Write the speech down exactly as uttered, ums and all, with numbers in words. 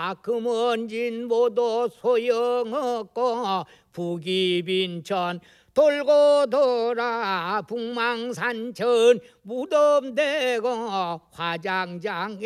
아 금원진 모두 소용없고 북이빈천 돌고 돌아 북망산천 무덤대고 화장장